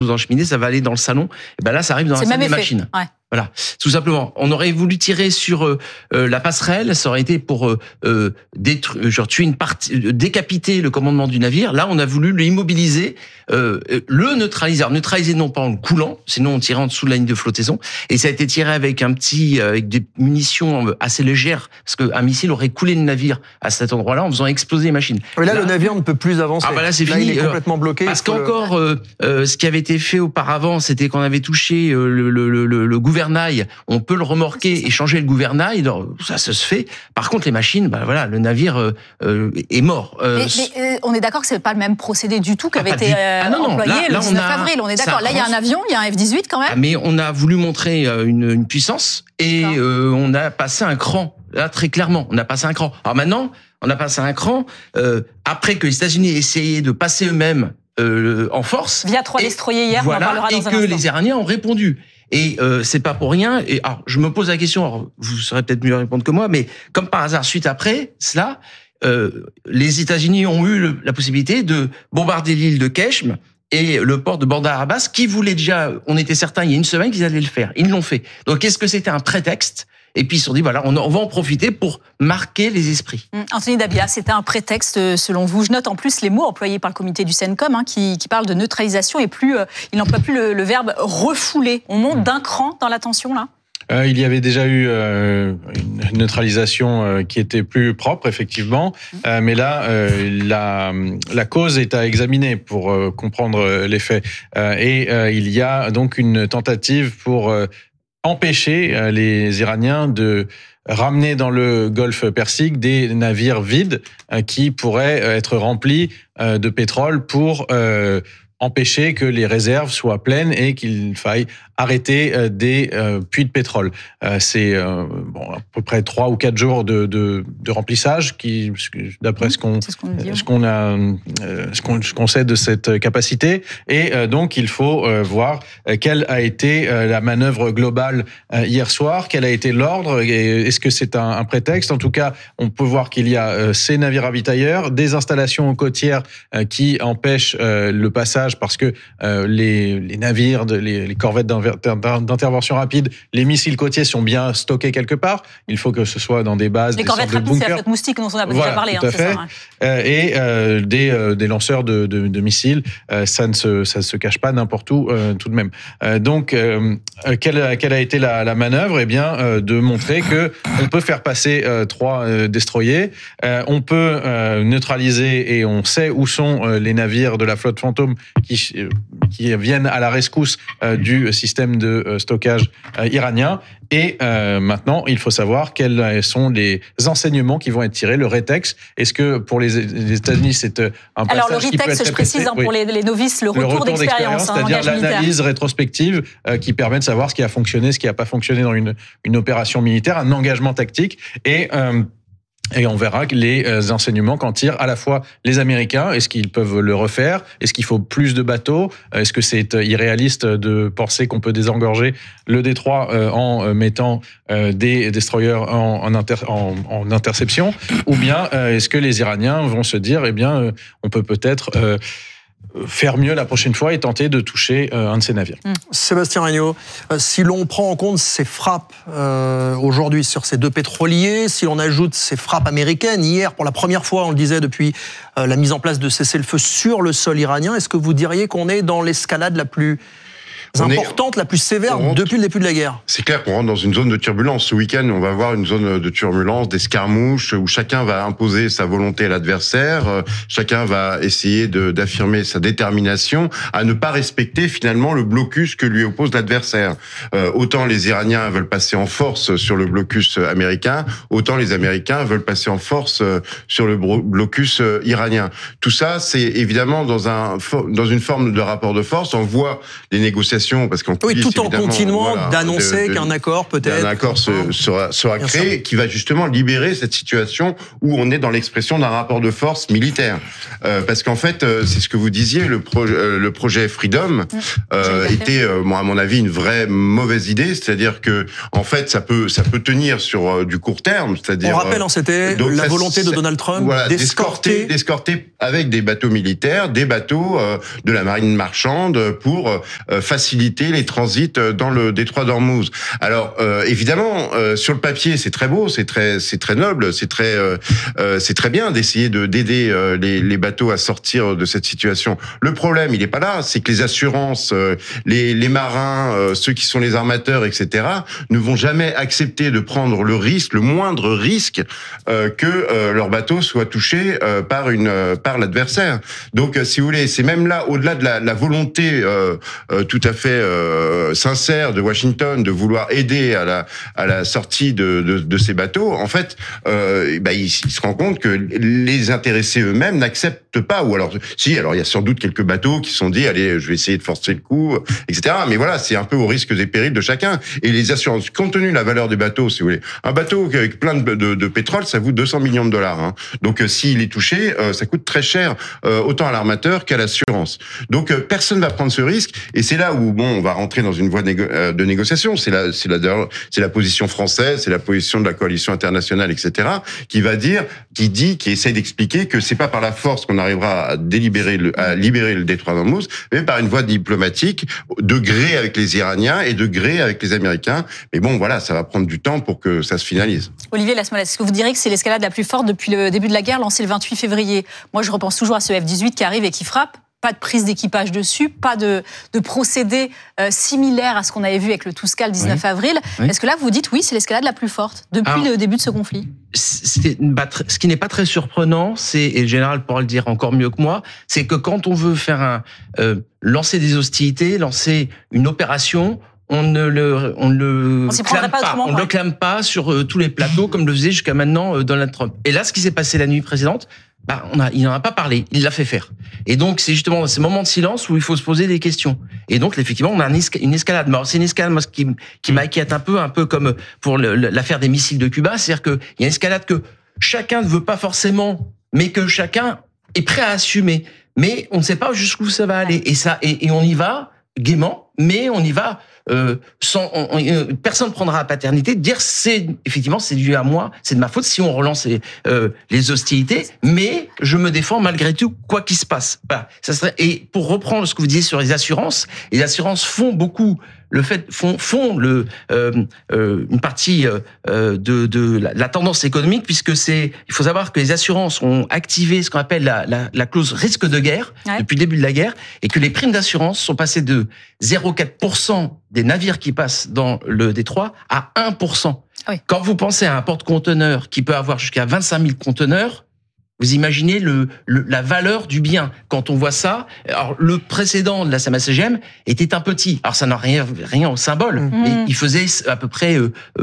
dans la cheminée, ça va aller dans le salon. Et ben là, ça arrive dans la salle des machines. Ouais. Voilà, tout simplement. On aurait voulu tirer sur la passerelle, ça aurait été pour tuer une partie, décapiter le commandement du navire. Là, on a voulu l'immobiliser, le neutraliser. Alors, neutraliser non pas en le coulant, sinon on tirait en dessous de la ligne de flottaison. Et ça a été tiré avec avec des munitions assez légères, parce qu'un missile aurait coulé le navire à cet endroit-là en faisant exploser les machines. Mais là, le navire ne peut plus avancer. Ah bah là, c'est fini. Il est complètement bloqué. Parce qu'encore, ce qui avait été fait auparavant, c'était qu'on avait touché le gouvernail. On peut le remorquer et changer le gouvernail. Ça se fait. Par contre, les machines, bah voilà, le navire est mort. Mais on est d'accord que c'est pas le même procédé du tout qu'avait été employé le 19 avril. On est d'accord. Là, il y a un avion, il y a un F-18 quand même. Mais on a voulu montrer une puissance et on a passé un cran. Là, très clairement, on a passé un cran. Alors maintenant, on a passé un cran après que les États-Unis aient essayé de passer eux-mêmes en force. Via 3 destroyers hier, voilà, on en parlera dans un instant. Et que les Iraniens ont répondu. Et c'est pas pour rien. Et alors, je me pose la question. Alors, vous saurez peut-être mieux répondre que moi, mais comme par hasard, suite après cela, les États-Unis ont eu la possibilité de bombarder l'île de Keshm et le port de Bandar Abbas, qui voulait déjà. On était certains il y a une semaine qu'ils allaient le faire. Ils l'ont fait. Donc, est-ce que c'était un prétexte? Et puis ils se sont dit, voilà, on va en profiter pour marquer les esprits. Anthony Dabia, c'était un prétexte selon vous. Je note en plus les mots employés par le comité du CENTCOM qui parle de neutralisation et il n'emploie plus le verbe refouler. On monte d'un cran dans la tension là ? Il y avait déjà eu une neutralisation qui était plus propre, effectivement. Mais là, la cause est à examiner pour comprendre les faits. Et il y a donc une tentative pour empêcher les Iraniens de ramener dans le golfe Persique des navires vides qui pourraient être remplis de pétrole pour empêcher que les réserves soient pleines et qu'il faille arrêter des puits de pétrole. C'est à peu près 3 ou 4 jours de remplissage qui, d'après ce qu'on sait de cette capacité. Et donc, il faut voir quelle a été la manœuvre globale hier soir, quel a été l'ordre, et est-ce que c'est un prétexte? En tout cas, on peut voir qu'il y a ces navires ravitailleurs, des installations côtières qui empêchent le passage parce que les navires, les corvettes d'intervention rapide, les missiles côtiers sont bien stockés quelque part. Il faut que ce soit dans des bases, les des sortes de bunkers. corvettes rapides, c'est la flotte moustique dont on a déjà parlé. Tout à fait. Et des lanceurs de missiles, ça ne se cache pas n'importe où tout de même. Donc, quelle a été la manœuvre? Eh bien, de montrer que on peut faire passer 3 destroyers, on peut neutraliser et on sait où sont les navires de la flotte fantôme qui viennent à la rescousse du système de stockage iranien. Et maintenant, il faut savoir quels sont les enseignements qui vont être tirés, le rétex. Est-ce que pour les États-Unis, c'est un passage Alors le qui peut rétex, être je précise pour les novices, le retour d'expérience, c'est-à-dire l'analyse rétrospective qui permet de savoir ce qui a fonctionné, ce qui n'a pas fonctionné dans une opération militaire, un engagement tactique. Et on verra les enseignements qu'en tirent à la fois les Américains. Est-ce qu'ils peuvent le refaire? Est-ce qu'il faut plus de bateaux? Est-ce que c'est irréaliste de penser qu'on peut désengorger le détroit en mettant des destroyers en interception? Ou bien est-ce que les Iraniens vont se dire, eh bien, on peut peut-être faire mieux la prochaine fois et tenter de toucher un de ces navires. Sébastien Regnault, si l'on prend en compte ces frappes aujourd'hui sur ces 2 pétroliers, si l'on ajoute ces frappes américaines, hier pour la première fois, on le disait, depuis la mise en place de cessez-le-feu sur le sol iranien, est-ce que vous diriez qu'on est dans l'escalade la plus importante, la plus sévère depuis le début de la guerre? C'est clair qu'on rentre dans une zone de turbulence. Ce week-end, on va avoir une zone de turbulence, d'escarmouches, où chacun va imposer sa volonté à l'adversaire, chacun va essayer d'affirmer sa détermination à ne pas respecter finalement le blocus que lui oppose l'adversaire. Autant les Iraniens veulent passer en force sur le blocus américain, autant les Américains veulent passer en force sur le blocus iranien. Tout ça, c'est évidemment dans une forme de rapport de force. On voit les négociations pression, parce qu'en coulisses, tout en continuant d'annoncer qu'un accord peut-être. Un accord sera créé, qui va justement libérer cette situation où on est dans l'expression d'un rapport de force militaire. Parce qu'en fait, c'est ce que vous disiez, le projet Freedom était, à mon avis, une vraie mauvaise idée. C'est-à-dire que, en fait, ça peut tenir sur du court terme. C'est-à-dire. On rappelle, c'était la volonté de Donald Trump d'escorter avec des bateaux militaires, des bateaux de la marine marchande pour faciliter les transits dans le détroit d'Ormuz. Alors évidemment, sur le papier, c'est très beau, c'est très noble, c'est très bien d'essayer d'aider les bateaux à sortir de cette situation. Le problème, il est pas là, c'est que les assurances, les marins, ceux qui sont les armateurs, etc., ne vont jamais accepter de prendre le moindre risque que leur bateau soit touché par l'adversaire. Donc, si vous voulez, c'est même là, au-delà de la volonté tout à fait sincère de Washington de vouloir aider à la sortie de ces bateaux. En fait, il se rend compte que les intéressés eux-mêmes n'acceptent pas. Ou alors, il y a sans doute quelques bateaux qui se sont dit, allez, je vais essayer de forcer le coup, etc. Mais voilà, c'est un peu aux risques et périls de chacun. Et les assurances, compte tenu de la valeur des bateaux, si vous voulez, un bateau avec plein de pétrole, ça vaut 200 millions de $. Hein. Donc, s'il est touché, ça coûte très cher, autant à l'armateur qu'à l'assurance. Donc, personne va prendre ce risque. Et c'est là où, on va rentrer dans une voie de négociation. C'est la position française, c'est la position de la coalition internationale, etc., qui essaie d'expliquer que c'est pas par la force qu'on arrivera à libérer le détroit d'Ormuz, mais par une voie diplomatique, de gré avec les Iraniens et de gré avec les Américains. Mais voilà, ça va prendre du temps pour que ça se finalise. Olivier Lasmolas, est-ce que vous direz que c'est l'escalade la plus forte depuis le début de la guerre, lancée le 28 février ? Moi, je repense toujours à ce F-18 qui arrive et qui frappe. Pas de prise d'équipage dessus, pas de procédé similaire à ce qu'on avait vu avec le Tousca le 19 avril. Oui. Est-ce que là, vous dites, oui, c'est l'escalade la plus forte depuis le début de ce conflit ? Ce qui n'est pas très surprenant, et le général pourra le dire encore mieux que moi, c'est que quand on veut faire lancer des hostilités, lancer une opération, on ne le clame pas sur tous les plateaux comme le faisait jusqu'à maintenant Donald Trump. Et là, ce qui s'est passé la nuit précédente, il n'en a pas parlé, il l'a fait faire. Et donc, c'est justement dans ces moments de silence où il faut se poser des questions. Et donc, effectivement, on a une escalade. Mais alors, c'est une escalade, moi, qui m'inquiète un peu comme pour l'affaire des missiles de Cuba. C'est-à-dire qu'il y a une escalade que chacun ne veut pas forcément, mais que chacun est prêt à assumer. Mais on ne sait pas jusqu'où ça va aller. Et on y va gaiement, mais on y va personne ne prendra la paternité de dire c'est dû à moi, c'est de ma faute si on relance les hostilités, mais je me défends malgré tout quoi qu'il se passe. Voilà. Et pour reprendre ce que vous disiez sur les assurances font beaucoup une partie de la tendance économique, puisque il faut savoir que les assurances ont activé ce qu'on appelle la clause risque de guerre depuis le début de la guerre, et que les primes d'assurance sont passées de 0,4% des navires qui passent dans le détroit à 1%. Oui. Quand vous pensez à un porte-conteneurs qui peut avoir jusqu'à 25 000 conteneurs, vous imaginez la valeur du bien. Quand on voit ça, alors le précédent de la SAMA-CGM était un petit. Alors ça n'a rien au symbole, mais il faisait à peu près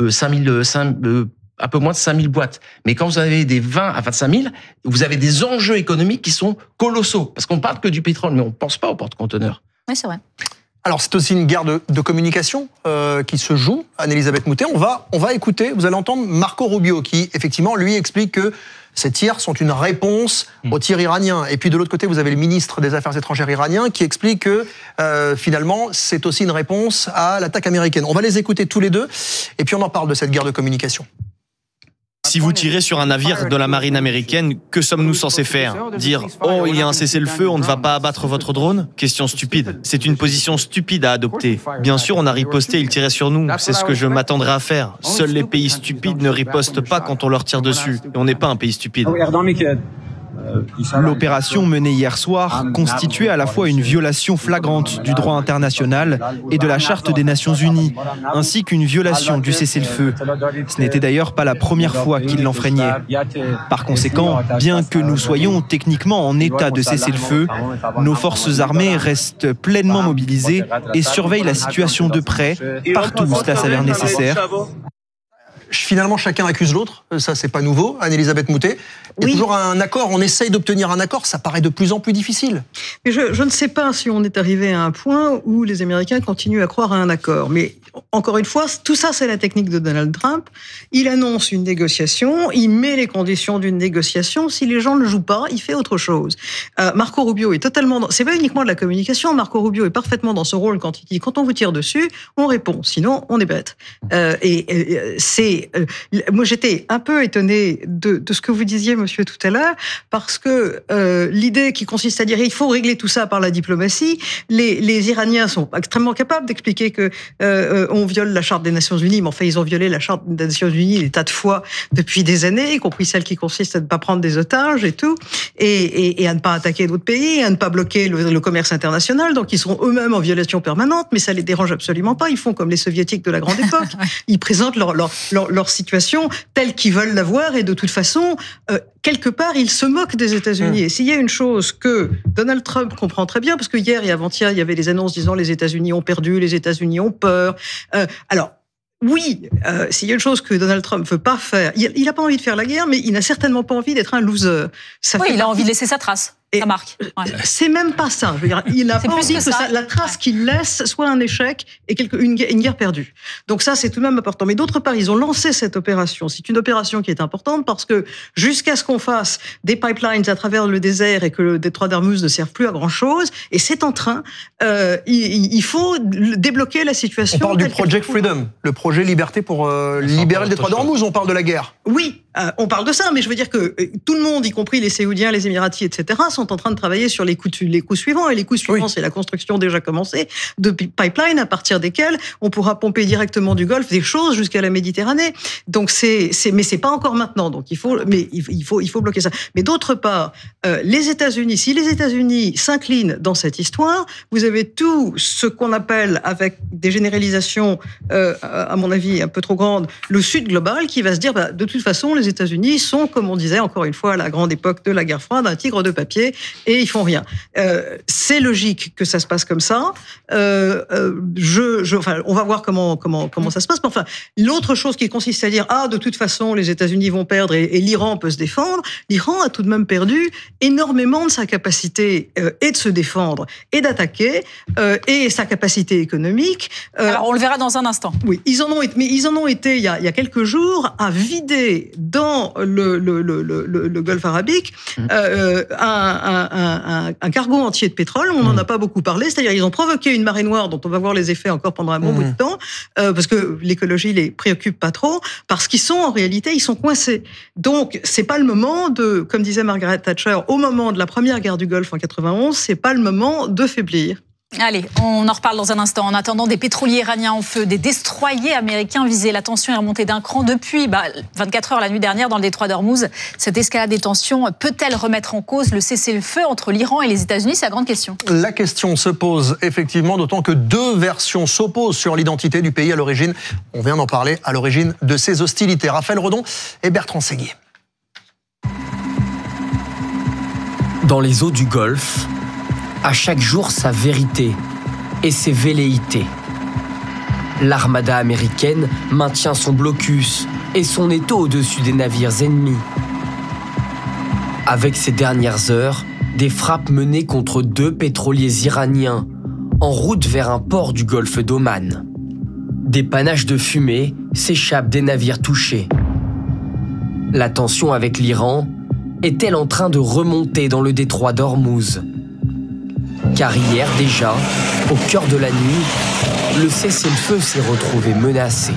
un peu moins de 5 000 boîtes. Mais quand vous avez des 20 à 25 000, vous avez des enjeux économiques qui sont colossaux. Parce qu'on parle que du pétrole, mais on ne pense pas au porte-conteneurs. Oui, c'est vrai. Alors, c'est aussi une guerre de communication qui se joue, Anne-Elisabeth Moutet. On va écouter, vous allez entendre Marco Rubio qui, effectivement, lui explique que ces tirs sont une réponse aux tirs iraniens. Et puis, de l'autre côté, vous avez le ministre des Affaires étrangères iranien qui explique que, finalement, c'est aussi une réponse à l'attaque américaine. On va les écouter tous les deux, et puis on en parle de cette guerre de communication. Si vous tirez sur un navire de la marine américaine, que sommes-nous censés faire ? Dire « Oh, il y a un cessez-le-feu, on ne va pas abattre votre drone ?» Question stupide. C'est une position stupide à adopter. Bien sûr, on a riposté, ils tiraient sur nous. C'est ce que je m'attendrais à faire. Seuls les pays stupides ne ripostent pas quand on leur tire dessus. Et on n'est pas un pays stupide. L'opération menée hier soir constituait à la fois une violation flagrante du droit international et de la Charte des Nations Unies, ainsi qu'une violation du cessez-le-feu. Ce n'était d'ailleurs pas la première fois qu'il l'enfreignait. Par conséquent, bien que nous soyons techniquement en état de cessez-le-feu, nos forces armées restent pleinement mobilisées et surveillent la situation de près, partout où cela s'avère nécessaire. Finalement, chacun accuse l'autre. Ça, c'est pas nouveau. Anne-Elisabeth Moutet. Il y a toujours un accord. On essaye d'obtenir un accord. Ça paraît de plus en plus difficile. Mais je ne sais pas si on est arrivé à un point où les Américains continuent à croire à un accord. Mais encore une fois, tout ça, c'est la technique de Donald Trump. Il annonce une négociation, il met les conditions d'une négociation. Si les gens ne jouent pas, il fait autre chose. Marco Rubio est totalement... C'est pas uniquement de la communication. Marco Rubio est parfaitement dans ce rôle quand il dit, quand on vous tire dessus, on répond. Sinon, on est bête. Moi, j'étais un peu étonnée de ce que vous disiez, monsieur, tout à l'heure, parce que l'idée qui consiste à dire il faut régler tout ça par la diplomatie, les Iraniens sont extrêmement capables d'expliquer que on viole la Charte des Nations Unies, mais enfin, ils ont violé la Charte des Nations Unies des tas de fois depuis des années, y compris celle qui consiste à ne pas prendre des otages et tout, et à ne pas attaquer d'autres pays, à ne pas bloquer le commerce international. Donc, ils sont eux-mêmes en violation permanente, mais ça les dérange absolument pas. Ils font comme les Soviétiques de la grande époque. Ils présentent leur situation telle qu'ils veulent la voir, et de toute façon, quelque part, ils se moquent des États-Unis. Et s'il y a une chose que Donald Trump comprend très bien, parce que hier et avant-hier, il y avait des annonces disant les États-Unis ont perdu, les États-Unis ont peur. Alors, oui, s'il y a une chose que Donald Trump veut pas faire, il n'a pas envie de faire la guerre, mais il n'a certainement pas envie d'être un loser. Il a envie de laisser sa trace. Sa marque. Ouais. C'est même pas ça. Je veux dire, il n'a pas envie que la trace qu'il laisse soit un échec et une guerre perdue. Donc ça, c'est tout de même important. Mais d'autre part, ils ont lancé cette opération. C'est une opération qui est importante parce que jusqu'à ce qu'on fasse des pipelines à travers le désert et que le détroit d'Ormuz ne serve plus à grand-chose, et c'est en train, il faut débloquer la situation. On parle du Project Freedom, le projet Liberté pour libérer le détroit d'Ormuz. On parle de la guerre. Oui, on parle de ça, mais je veux dire que tout le monde, y compris les Saoudiens, les Émiratis, etc., sont en train de travailler sur les coups suivants. Et les coups suivants, c'est la construction déjà commencée de pipelines à partir desquels on pourra pomper directement du Golfe des choses jusqu'à la Méditerranée. Donc mais c'est pas encore maintenant. Donc il faut bloquer ça. Mais d'autre part, les États-Unis, si les États-Unis s'inclinent dans cette histoire, vous avez tout ce qu'on appelle, avec des généralisations, à mon avis un peu trop grandes, le Sud global qui va se dire, de toute façon, les États-Unis sont, comme on disait encore une fois à la grande époque de la guerre froide, un tigre de papier, et ils font rien. C'est logique que ça se passe comme ça. On va voir comment ça se passe. Mais enfin, l'autre chose qui consiste à dire, de toute façon, les États-Unis vont perdre et l'Iran peut se défendre. L'Iran a tout de même perdu énormément de sa capacité et de se défendre et d'attaquer, et sa capacité économique. Alors, on le verra dans un instant. Oui, ils en ont été il y a quelques jours à vider dans le Golfe arabique un cargo entier de pétrole. On n'en a pas beaucoup parlé. C'est-à-dire, ils ont provoqué une marée noire dont on va voir les effets encore pendant un bon bout de temps, parce que l'écologie les préoccupe pas trop, parce qu'ils sont, en réalité, ils sont coincés. Donc, c'est pas le moment de, comme disait Margaret Thatcher, au moment de la première guerre du Golfe en 91, c'est pas le moment de faiblir. Allez, on en reparle dans un instant. En attendant, des pétroliers iraniens en feu, des destroyers américains visés. La tension est remontée d'un cran depuis 24 heures la nuit dernière dans le détroit d'Ormuz. Cette escalade des tensions peut-elle remettre en cause le cessez-le-feu entre l'Iran et les États-Unis? C'est la grande question. La question se pose effectivement, d'autant que deux versions s'opposent sur l'identité du pays à l'origine. On vient d'en parler, à l'origine de ces hostilités. Raphaël Redon et Bertrand Séguier. Dans les eaux du Golfe, à chaque jour sa vérité et ses velléités. L'armada américaine maintient son blocus et son étau au-dessus des navires ennemis. Avec ces dernières heures, des frappes menées contre 2 pétroliers iraniens en route vers un port du golfe d'Oman. Des panaches de fumée s'échappent des navires touchés. La tension avec l'Iran est-elle en train de remonter dans le détroit d'Ormuz? Car hier déjà, au cœur de la nuit, le cessez-le-feu s'est retrouvé menacé.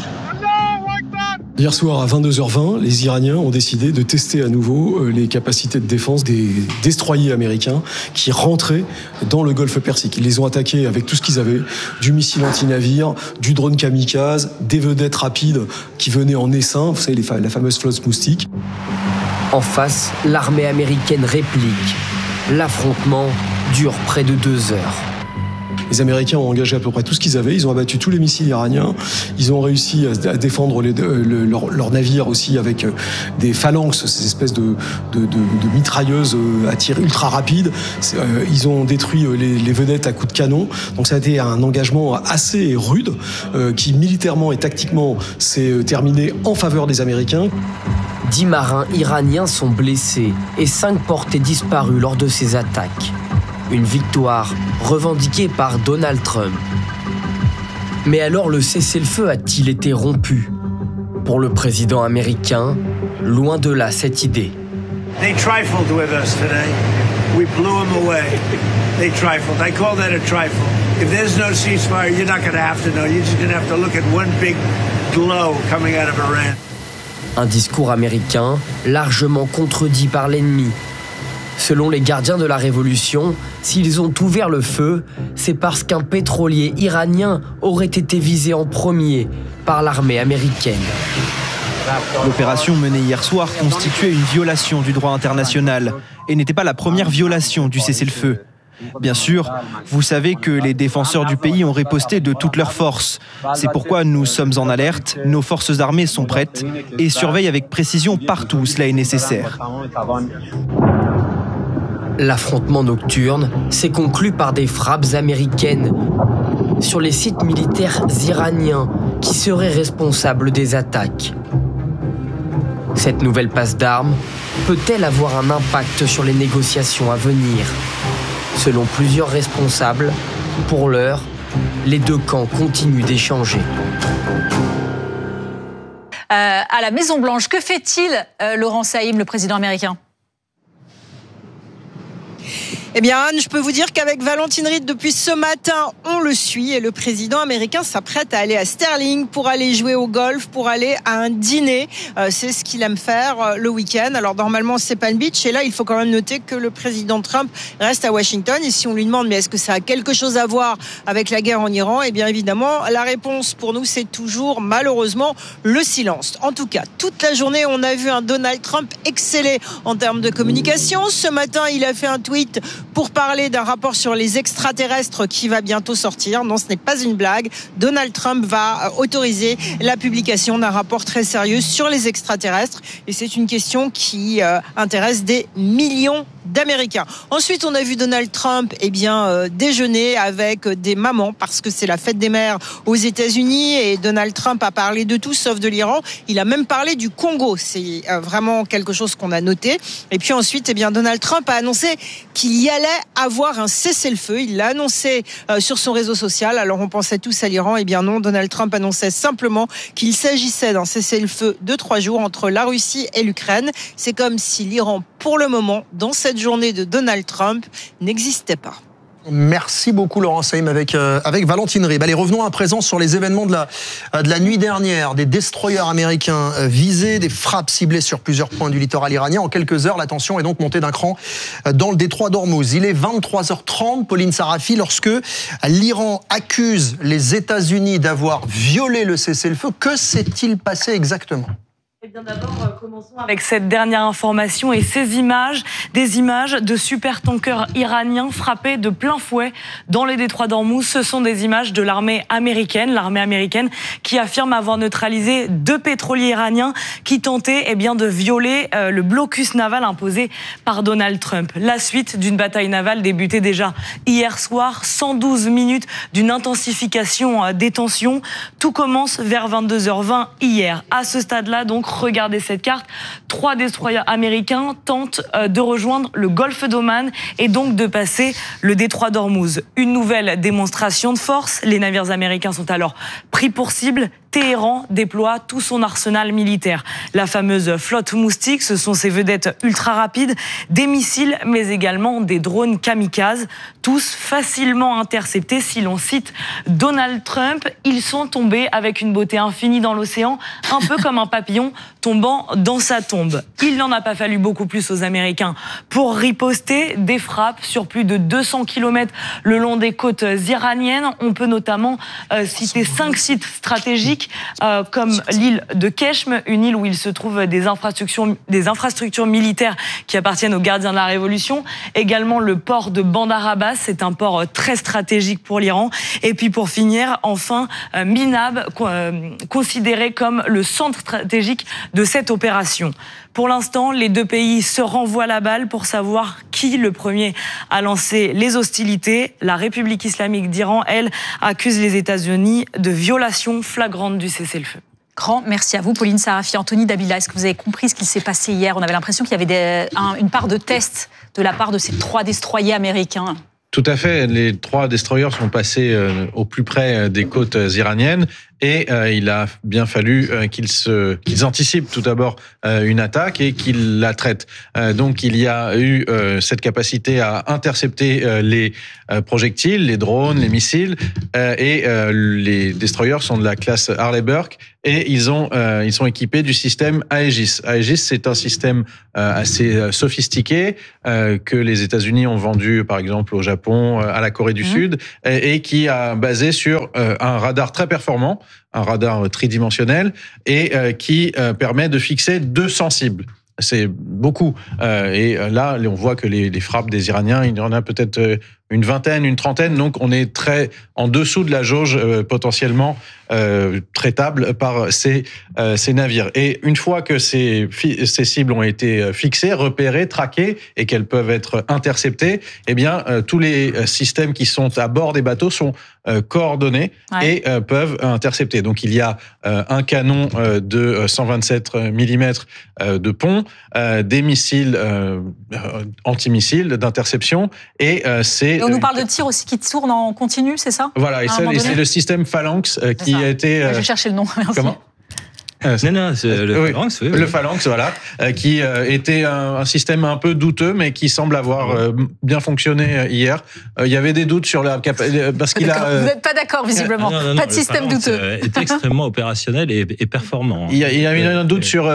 Hier soir à 22h20, les Iraniens ont décidé de tester à nouveau les capacités de défense des destroyers américains qui rentraient dans le golfe Persique. Ils les ont attaqués avec tout ce qu'ils avaient, du missile anti-navire, du drone kamikaze, des vedettes rapides qui venaient en essaim, vous savez, la fameuse flotte moustique. En face, l'armée américaine réplique. L'affrontement dure près de 2 heures. Les Américains ont engagé à peu près tout ce qu'ils avaient. Ils ont abattu tous les missiles iraniens. Ils ont réussi à défendre leurs navires aussi avec des phalanx, ces espèces de mitrailleuses à tir ultra rapide. Ils ont détruit les vedettes à coups de canon. Donc ça a été un engagement assez rude qui militairement et tactiquement s'est terminé en faveur des Américains. 10 marins iraniens sont blessés et 5 portés disparus lors de ces attaques. Une victoire revendiquée par Donald Trump. Mais alors le cessez-le-feu a-t-il été rompu? Pour le président américain, loin de là cette idée. They trifled with us today. We blew them away. They trifled. I call that a trifle. If there's no ceasefire, you're not going to have to know. You're just going to have to look at one big glow coming out of Iran. Un discours américain largement contredit par l'ennemi. Selon les gardiens de la révolution, s'ils ont ouvert le feu, c'est parce qu'un pétrolier iranien aurait été visé en premier par l'armée américaine. L'opération menée hier soir constituait une violation du droit international et n'était pas la première violation du cessez-le-feu. Bien sûr, vous savez que les défenseurs du pays ont riposté de toutes leurs forces. C'est pourquoi nous sommes en alerte, nos forces armées sont prêtes et surveillent avec précision partout où cela est nécessaire. L'affrontement nocturne s'est conclu par des frappes américaines sur les sites militaires iraniens qui seraient responsables des attaques. Cette nouvelle passe d'armes peut-elle avoir un impact sur les négociations à venir ? Selon plusieurs responsables, pour l'heure, les deux camps continuent d'échanger. À la Maison-Blanche, que fait-il, Laurent Saïm, le président américain ? Eh bien, Anne, je peux vous dire qu'avec Valentine Reed, depuis ce matin, on le suit et le président américain s'apprête à aller à Sterling pour aller jouer au golf, pour aller à un dîner. C'est ce qu'il aime faire le week-end. Alors, normalement, c'est Palm Beach. Et là, il faut quand même noter que le président Trump reste à Washington. Et si on lui demande, mais est-ce que ça a quelque chose à voir avec la guerre en Iran? Eh bien, évidemment, la réponse pour nous, c'est toujours, malheureusement, le silence. En tout cas, toute la journée, on a vu un Donald Trump exceller en termes de communication. Ce matin, il a fait un tweet pour parler d'un rapport sur les extraterrestres qui va bientôt sortir. Non, ce n'est pas une blague. Donald Trump va autoriser la publication d'un rapport très sérieux sur les extraterrestres. Et c'est une question qui intéresse des millions d'Américains. Ensuite, on a vu Donald Trump déjeuner avec des mamans parce que c'est la fête des mères aux États-Unis et Donald Trump a parlé de tout sauf de l'Iran. Il a même parlé du Congo. C'est vraiment quelque chose qu'on a noté. Et puis ensuite, Donald Trump a annoncé qu'il y allait avoir un cessez-le-feu. Il l'a annoncé sur son réseau social. Alors on pensait tous à l'Iran. Eh bien non, Donald Trump annonçait simplement qu'il s'agissait d'un cessez-le-feu de 3 jours entre la Russie et l'Ukraine. C'est comme si l'Iran, pour le moment, dans cette journée de Donald Trump, n'existait pas. Merci beaucoup Laurent Saïm avec Valentine Reed. Allez, revenons à présent sur les événements de la nuit dernière. Des destroyers américains visés, des frappes ciblées sur plusieurs points du littoral iranien. En quelques heures, la tension est donc montée d'un cran dans le détroit d'Ormuz. Il est 23h30, Pauline Sarafi, lorsque l'Iran accuse les États-Unis d'avoir violé le cessez-le-feu. Que s'est-il passé exactement ? Eh bien d'abord, commençons avec cette dernière information et ces images, des images de supertankers iraniens frappés de plein fouet dans les détroits d'Ormuz. Ce sont des images de l'armée américaine qui affirme avoir neutralisé 2 pétroliers iraniens qui tentaient de violer le blocus naval imposé par Donald Trump. La suite d'une bataille navale débutée déjà hier soir, 112 minutes d'une intensification des tensions. Tout commence vers 22h20 hier. À ce stade-là, donc, regardez cette carte. 3 destroyers américains tentent de rejoindre le golfe d'Oman et donc de passer le détroit d'Ormuz. Une nouvelle démonstration de force. Les navires américains sont alors pris pour cible. Téhéran déploie tout son arsenal militaire. La fameuse flotte Moustique, ce sont ces vedettes ultra rapides, des missiles, mais également des drones kamikazes, tous facilement interceptés. Si l'on cite Donald Trump, ils sont tombés avec une beauté infinie dans l'océan, un peu comme un papillon tombant dans sa tombe. Il n'en a pas fallu beaucoup plus aux Américains pour riposter des frappes sur plus de 200 km le long des côtes iraniennes. On peut notamment citer 5 sites stratégiques stratégiques, comme l'île de Keshm, une île où il se trouve des infrastructures militaires qui appartiennent aux gardiens de la Révolution. Également le port de Bandar Abbas, c'est un port très stratégique pour l'Iran. Et puis pour finir, enfin, Minab, considéré comme le centre stratégique de cette opération. Pour l'instant, les deux pays se renvoient la balle pour savoir qui le premier a lancé les hostilités. La République islamique d'Iran, elle, accuse les États-Unis de violation flagrante du cessez-le-feu. Grand merci à vous, Pauline Sarafi, Anthony Dabila. Est-ce que vous avez compris ce qu'il s'est passé hier? On avait l'impression qu'il y avait une part de test de la part de ces 3 destroyers américains. Tout à fait. Les 3 destroyers sont passés au plus près des côtes iraniennes et il a bien fallu qu'ils anticipent tout d'abord une attaque et qu'ils la traitent. Donc il y a eu cette capacité à intercepter les projectiles, les drones, les missiles et les destroyers sont de la classe Arleigh Burke et ils sont équipés du système Aegis. Aegis, c'est un système assez sophistiqué que les États-Unis ont vendu par exemple au Japon, à la Corée du Sud et qui a basé sur un radar très performant, un radar tridimensionnel et qui permet de fixer 200 cibles. C'est beaucoup. Et là, on voit que les frappes des Iraniens, il y en a peut-être une vingtaine, une trentaine. Donc, on est très en dessous de la jauge potentiellement traitable par ces navires. Et une fois que ces cibles ont été fixées, repérées, traquées et qu'elles peuvent être interceptées, eh bien, tous les systèmes qui sont à bord des bateaux sont coordonnés et peuvent intercepter. Donc, il y a un canon de 127 mm de pont, des missiles antimissiles d'interception et Et on nous parle de tirs aussi qui tournent en continu, c'est ça? Voilà, et c'est le système Phalanx qui a été... Je vais chercher le nom, merci. Comment? Non, c'est le Phalanx, oui. Le Phalanx, voilà, qui était un système un peu douteux, mais qui semble avoir bien fonctionné hier. Il y avait des doutes sur la capacité, parce qu'il a... Vous n'êtes pas d'accord, visiblement. Non, pas de système douteux. Est extrêmement opérationnel et performant. Il y a eu un doute sur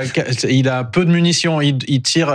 il a peu de munitions, il tire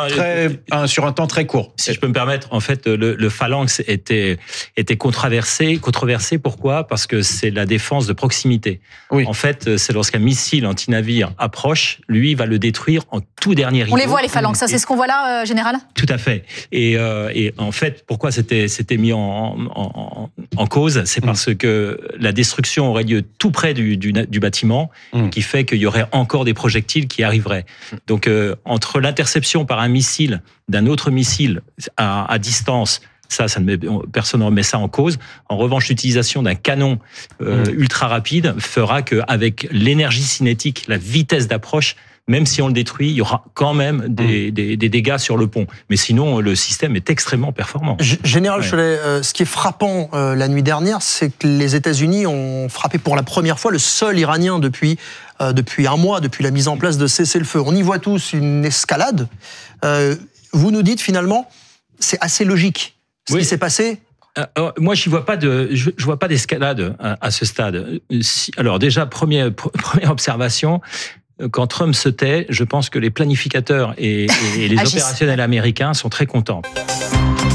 sur un temps très court. Si je peux me permettre, en fait, le Phalanx était controversé. Pourquoi? Parce que c'est la défense de proximité. Oui. En fait, c'est lorsqu'un missile anti-navire approche, lui va le détruire en tout dernier rideau. On les voit, les phalanx, ça c'est ce qu'on voit là, général? Tout à fait. Et en fait, pourquoi c'était mis en cause? C'est parce que la destruction aurait lieu tout près du bâtiment, qui fait qu'il y aurait encore des projectiles qui arriveraient. Donc, entre l'interception par un missile d'un autre missile à distance, personne ne remet ça en cause. En revanche, l'utilisation d'un canon ultra rapide fera qu'avec l'énergie cinétique, la vitesse d'approche, même si on le détruit, il y aura quand même des dégâts sur le pont. Mais sinon, le système est extrêmement performant. Général Chollet, ce qui est frappant la nuit dernière, c'est que les États-Unis ont frappé pour la première fois le sol iranien depuis un mois, depuis la mise en place de cessez-le-feu. On y voit tous une escalade. Vous nous dites finalement, c'est assez logique. Ce qui s'est passé? Moi, je vois pas d'escalade à ce stade. Alors déjà, première observation, quand Trump se tait, je pense que les planificateurs et les opérationnels américains sont très contents.